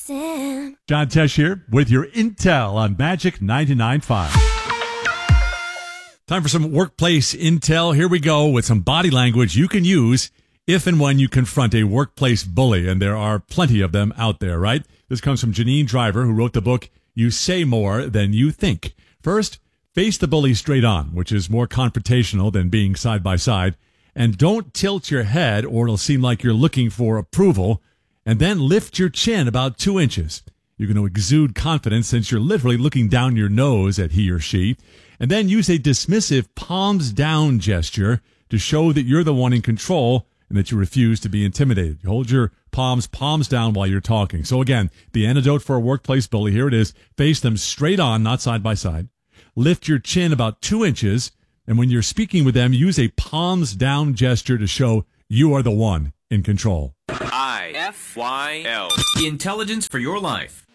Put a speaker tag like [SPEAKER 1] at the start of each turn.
[SPEAKER 1] listen.
[SPEAKER 2] John Tesh here with your intel on Magic 99.5. Time for some workplace intel. Here we go with some body language you can use if and when you confront a workplace bully, and there are plenty of them out there, right? This comes from Janine Driver, who wrote the book, You Say More Than You Think. First, face the bully straight on, which is more confrontational than being side by side. And don't tilt your head or it'll seem like you're looking for approval. And then lift your chin about 2 inches. You're going to exude confidence since you're literally looking down your nose at he or she. And then use a dismissive palms down gesture to show that you're the one in control and that you refuse to be intimidated. You hold your palms down while you're talking. So again, the antidote for a workplace bully, here it is. Face them straight on, not side by side. Lift your chin about 2 inches. And when you're speaking with them, use a palms down gesture to show you are the one in control.
[SPEAKER 3] IFYL. Intelligence for your life.